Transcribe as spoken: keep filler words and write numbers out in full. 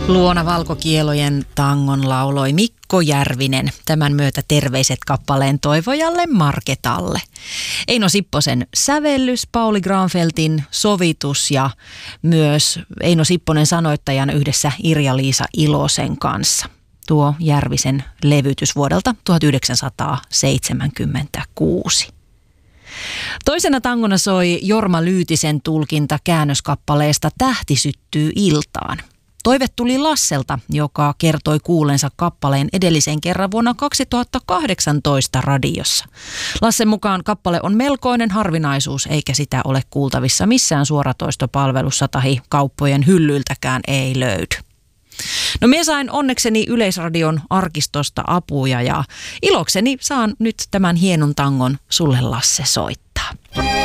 Luona valkokielojen tangon lauloi Mikko Järvinen. Tämän myötä terveiset kappaleen toivojalle Marketalle. Eino Sipposen sävellys, Pauli Granfeltin sovitus ja myös Eino Sipponen sanoittajan yhdessä Irja-Liisa Ilosen kanssa. Tuo Järvisen levytys vuodelta tuhatyhdeksänsataaseitsemänkymmentäkuusi. Toisena tangona soi Jorma Lyytisen tulkinta käännöskappaleesta Tähti syttyy iltaan. Toive tuli Lasselta, joka kertoi kuullensa kappaleen edellisen kerran vuonna kaksituhattakahdeksantoista radiossa. Lassen mukaan kappale on melkoinen harvinaisuus, eikä sitä ole kuultavissa missään suoratoistopalvelussa tai kauppojen hyllyiltäkään ei löydy. No minä sain onnekseni Yleisradion arkistosta apuja ja ilokseni saan nyt tämän hienon tangon sulle Lasse soittaa.